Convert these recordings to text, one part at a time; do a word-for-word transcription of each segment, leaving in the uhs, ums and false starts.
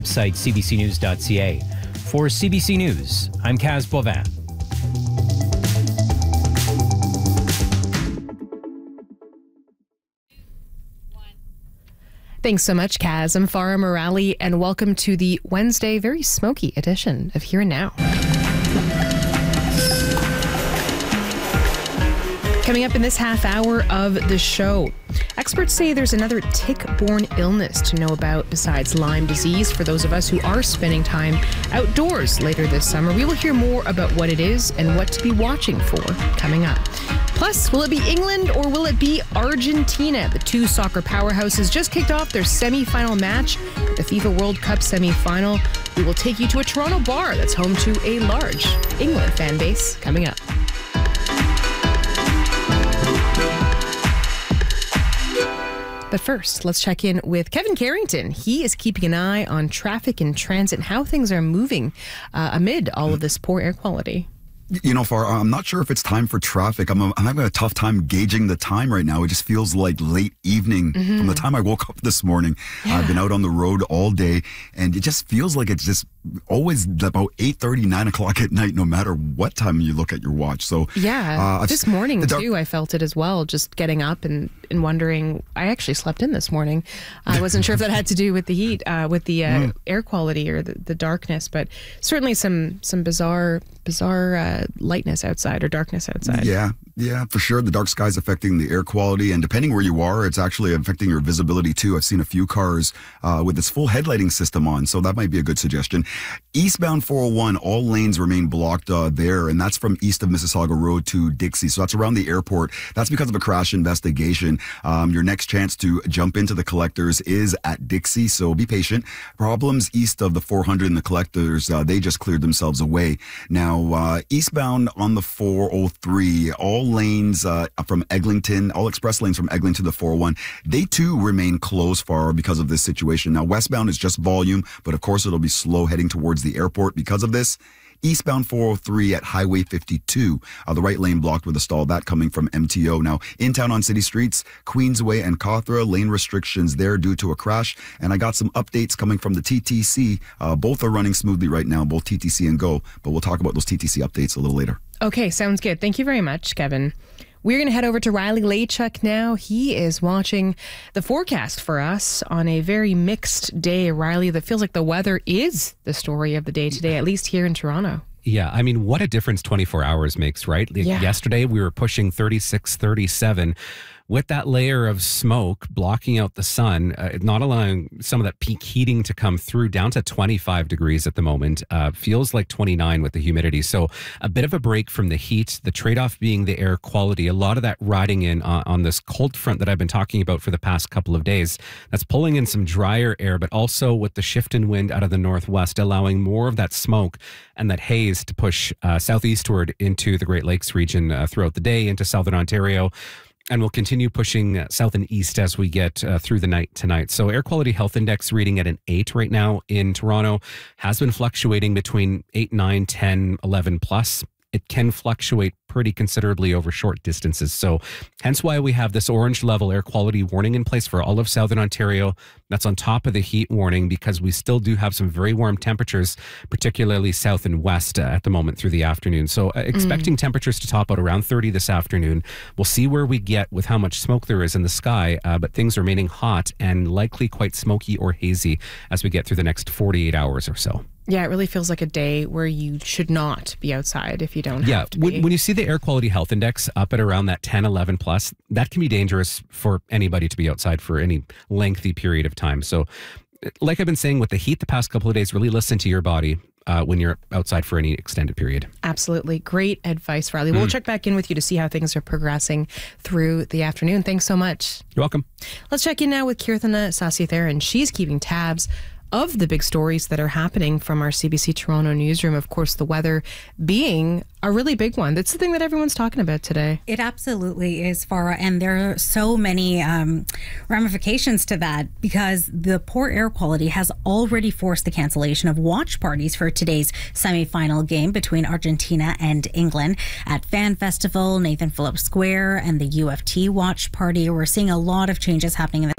Site c b c news dot c a. For C B C News, I'm Kaz Boivin. Thanks so much, Kaz. I'm Farah Morali, and welcome to the Wednesday, very smoky edition of Here and Now. Coming up in this half hour of the show, experts say there's another tick-borne illness to know about besides Lyme disease for those of us who are spending time outdoors later this summer. We will hear more about what it is and what to be watching for coming up. Plus, will it be England or will it be Argentina? The two soccer powerhouses just kicked off their semi-final match, the FIFA World Cup semi-final. We will take you to a Toronto bar that's home to a large England fan base coming up. But first, let's check in with Kevin Carrington. He is keeping an eye on traffic and transit and how things are moving uh, amid all of this poor air quality. You know, Far, I'm not sure if it's time for traffic. I'm, a, I'm having a tough time gauging the time right now. It just feels like late evening mm-hmm. from the time I woke up this morning. Yeah. I've been out on the road all day, and it just feels like it's just always about eight thirty, nine o'clock at night, no matter what time you look at your watch. So yeah, uh, this morning dark- too, I felt it as well, just getting up and, and wondering. I actually slept in this morning. I wasn't sure if that had to do with the heat, uh, with the uh, mm. air quality or the, the darkness, but certainly some some bizarre, bizarre uh, lightness outside or darkness outside. Yeah, yeah, for sure. The dark sky is affecting the air quality, and depending where you are, it's actually affecting your visibility too. I've seen a few cars uh, with this full headlighting system on, so that might be a good suggestion. Eastbound four oh one, all lanes remain blocked uh, there, and that's from east of Mississauga Road to Dixie. So that's around the airport. That's because of a crash investigation. Um, your next chance to jump into the collectors is at Dixie, so be patient. Problems east of the four hundred and the collectors, uh, they just cleared themselves away. Now, uh, eastbound on the four oh three, all lanes uh, from Eglinton, all express lanes from Eglinton to the four oh one, they too remain closed far because of this situation. Now, westbound is just volume, but of course it'll be slow heading towards the airport because of this. Eastbound four oh three at Highway fifty-two, uh, the right lane blocked with a stall, that coming from M T O. Now, in town on city streets, Queensway and Cawthra, lane restrictions there due to a crash. And I got some updates coming from the T T C. Uh, both are running smoothly right now, both T T C and GO. But we'll talk about those T T C updates a little later. Okay, sounds good. Thank you very much, Kevin. We're going to head over to Riley Laychuk now. He is watching the forecast for us on a very mixed day, Riley, that feels like the weather is the story of the day today, at least here in Toronto. Yeah, I mean, what a difference twenty-four hours makes, right? Yeah. Yesterday, we were pushing thirty-six, thirty-seven. With that layer of smoke blocking out the sun, uh, not allowing some of that peak heating to come through, down to twenty-five degrees at the moment. Uh, feels like twenty-nine with the humidity. So a bit of a break from the heat, the trade-off being the air quality. A lot of that riding in uh, on this cold front that I've been talking about for the past couple of days. That's pulling in some drier air, but also with the shift in wind out of the northwest, allowing more of that smoke and that haze to push uh, southeastward into the Great Lakes region uh, throughout the day, into southern Ontario. And we'll continue pushing south and east as we get uh, through the night tonight. So air quality health index reading at an eight right now in Toronto, has been fluctuating between eight, nine, ten, eleven plus. It can fluctuate pretty considerably over short distances. So hence why we have this orange level air quality warning in place for all of southern Ontario. That's on top of the heat warning, because we still do have some very warm temperatures, particularly south and west uh, at the moment through the afternoon. So uh, expecting mm. temperatures to top out around thirty this afternoon. We'll see where we get with how much smoke there is in the sky, uh, but things remaining hot and likely quite smoky or hazy as we get through the next forty-eight hours or so. Yeah, it really feels like a day where you should not be outside if you don't yeah, have to be. When, when you see the air quality health index up at around that ten, eleven plus, that can be dangerous for anybody to be outside for any lengthy period of time. So like I've been saying with the heat the past couple of days, really listen to your body uh, when you're outside for any extended period. Absolutely. Great advice, Riley. Mm. We'll check back in with you to see how things are progressing through the afternoon. Thanks so much. You're welcome. Let's check in now with Kirthana Sasiatharan. She's keeping tabs of the big stories that are happening from our C B C Toronto newsroom. Of course, the weather being a really big one. That's the thing that everyone's talking about today. It absolutely is, Farah. And there are so many um, ramifications to that, because the poor air quality has already forced the cancellation of watch parties for today's semi-final game between Argentina and England. At Fan Festival, Nathan Phillips Square, and the U F T watch party, we're seeing a lot of changes happening in the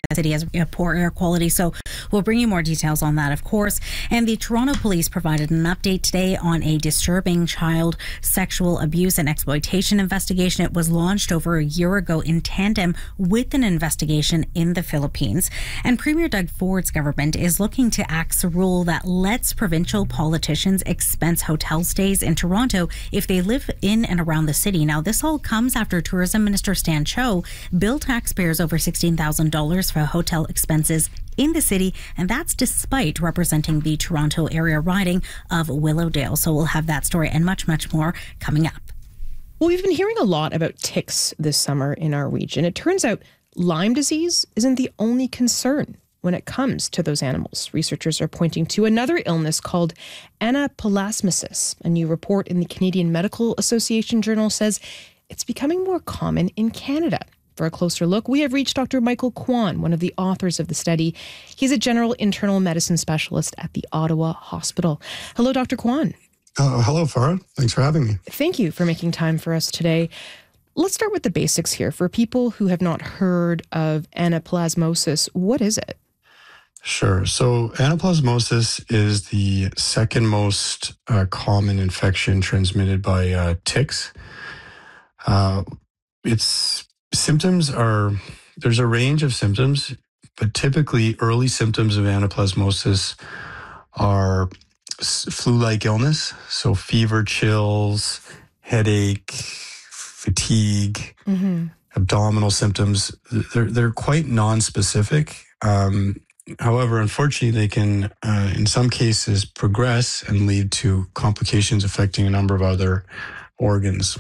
the city has poor air quality. So we'll bring you more details on that, of course. And the Toronto Police provided an update today on a disturbing child sexual abuse and exploitation investigation. It was launched over a year ago in tandem with an investigation in the Philippines. And Premier Doug Ford's government is looking to axe a rule that lets provincial politicians expense hotel stays in Toronto if they live in and around the city. Now, this all comes after Tourism Minister Stan Cho billed taxpayers over sixteen thousand dollars for hotel expenses in the city, and that's despite representing the Toronto area riding of Willowdale. So we'll have that story and much, much more coming up. Well, we've been hearing a lot about ticks this summer in our region. It turns out Lyme disease isn't the only concern when it comes to those animals. Researchers are pointing to another illness called anaplasmosis. A new report in the Canadian Medical Association Journal says it's becoming more common in Canada. For a closer look, we have reached Doctor Michael Kwan, one of the authors of the study. He's a general internal medicine specialist at the Ottawa Hospital. Hello, Doctor Kwan. Uh, hello, Farah. Thanks for having me. Thank you for making time for us today. Let's start with the basics here. For people who have not heard of anaplasmosis, what is it? Sure. So anaplasmosis is the second most uh, common infection transmitted by uh, ticks. Uh, its symptoms are, there's a range of symptoms, but typically early symptoms of anaplasmosis are flu-like illness. So fever, chills, headache, fatigue, mm-hmm. abdominal symptoms. They're, they're quite non-specific. Um, however, unfortunately, they can, uh, in some cases, progress and lead to complications affecting a number of other organs.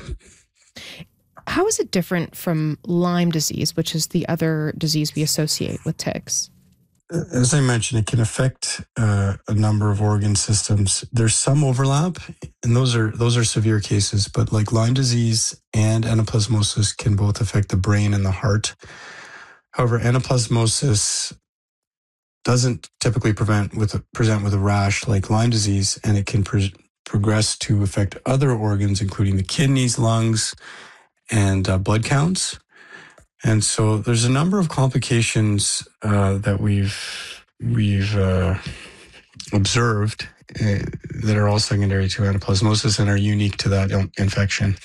How is it different from Lyme disease, which is the other disease we associate with ticks? As I mentioned, it can affect uh, a number of organ systems. There's some overlap, and those are those are severe cases. But like Lyme disease and anaplasmosis can both affect the brain and the heart. However, anaplasmosis doesn't typically prevent with a, present with a rash like Lyme disease, and it can pre- progress to affect other organs, including the kidneys, lungs, and uh, blood counts. And so there's a number of complications uh, that we've we've uh, observed uh, that are all secondary to anaplasmosis and are unique to that infection.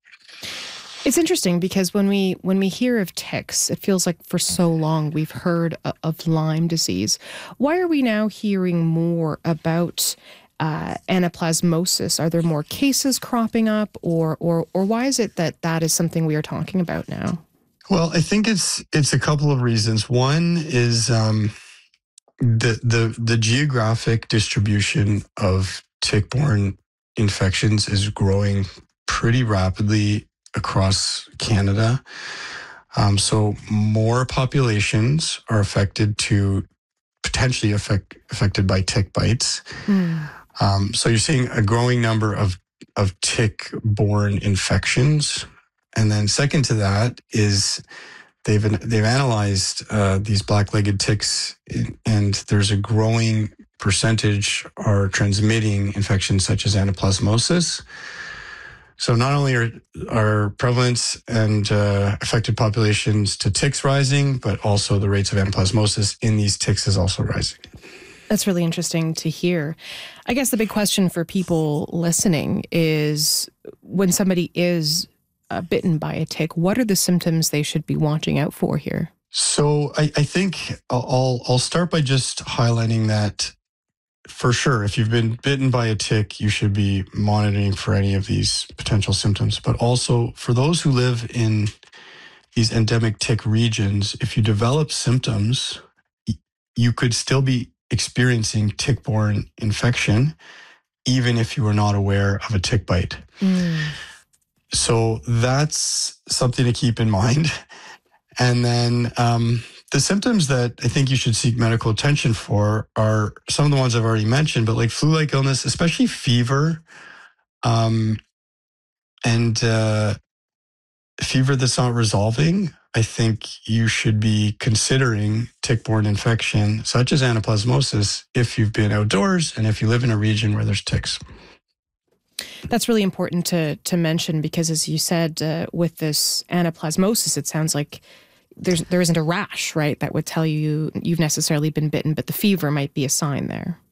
It's interesting because when we when we hear of ticks, it feels like for so long we've heard of Lyme disease. Why are we now hearing more about Uh, anaplasmosis? Are there more cases cropping up, or or or why is it that that is something we are talking about now? Well, I think it's it's a couple of reasons. One is um, the the the geographic distribution of tick-borne infections is growing pretty rapidly across Canada. Um, so more populations are affected to potentially affect, affected by tick bites. Mm. Um, so you're seeing a growing number of, of tick-borne infections. And then second to that is they've they've analyzed uh, these black-legged ticks, and there's a growing percentage are transmitting infections such as anaplasmosis. So not only are, are prevalence and uh, affected populations to ticks rising, but also the rates of anaplasmosis in these ticks is also rising. That's really interesting to hear. I guess the big question for people listening is when somebody is uh, bitten by a tick, what are the symptoms they should be watching out for here? So I, I think I'll, I'll start by just highlighting that for sure, if you've been bitten by a tick, you should be monitoring for any of these potential symptoms. But also for those who live in these endemic tick regions, if you develop symptoms, you could still be experiencing tick-borne infection, even if you are not aware of a tick bite. Mm. So that's something to keep in mind. And then um, the symptoms that I think you should seek medical attention for are some of the ones I've already mentioned, but like flu-like illness, especially fever, um, and uh, fever that's not resolving. I think you should be considering tick-borne infection, such as anaplasmosis, if you've been outdoors and if you live in a region where there's ticks. That's really important to to mention because, as you said, uh, with this anaplasmosis, it sounds like there's there isn't a rash, right, that would tell you you've necessarily been bitten, but the fever might be a sign there.